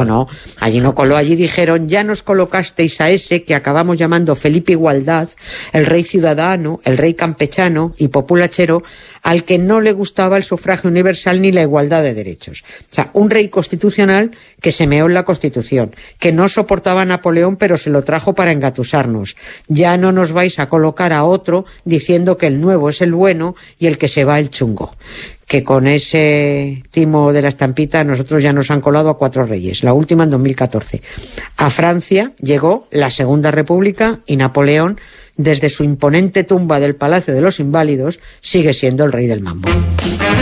No. Allí no coló, allí dijeron, ya nos colocasteis a ese que acabamos llamando Felipe Igualdad, el rey ciudadano, el rey campechano y populachero, al que no le gustaba el sufragio universal ni la igualdad de derechos. O sea, un rey constitucional que se meó en la Constitución, que no soportaba a Napoleón pero se lo trajo para engatusarnos. Ya no nos vais a colocar a otro diciendo que el nuevo es el bueno y el que se va el chungo. Que con ese timo de la estampita nosotros ya nos han colado a 4 reyes, la última en 2014. A Francia llegó la Segunda República y Napoleón, desde su imponente tumba del Palacio de los Inválidos, sigue siendo el rey del mambo.